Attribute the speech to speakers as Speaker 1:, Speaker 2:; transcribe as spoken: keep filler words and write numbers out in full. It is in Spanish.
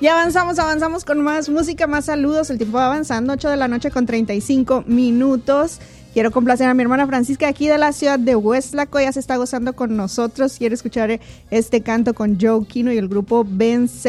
Speaker 1: Y avanzamos, avanzamos con más música, más saludos. El tiempo va avanzando, ocho de la noche con treinta y cinco minutos. Quiero complacer a mi hermana Francisca aquí de la ciudad de Hueslaco. Ella se está gozando con nosotros. Quiere escuchar este canto con Joe Kino y el grupo Vence.